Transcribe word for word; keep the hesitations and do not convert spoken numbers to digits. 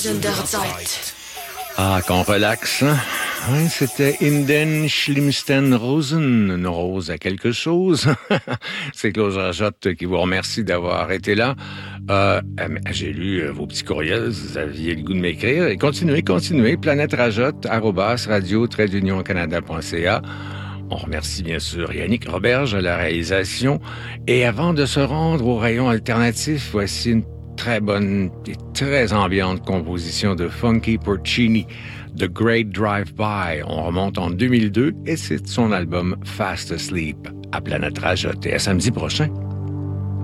Ah, qu'on relaxe, hein? Oui, c'était In den schlimmsten Rosen, une rose à quelque chose. C'est Claude Rajotte qui vous remercie d'avoir été là. Euh, j'ai lu vos petits courriels, vous aviez le goût de m'écrire. Et continuez, continuez, planète rajotte, arrobas, radio, trait d'union canada point c a. On remercie bien sûr Yannick Roberge à la réalisation. Et avant de se rendre au rayon alternatif, voici une très bonne et très ambiante composition de Funky Porcini, The Great Drive-By. On remonte en deux mille deux et c'est son album Fast Asleep à Planète Rajotte. Et à samedi prochain.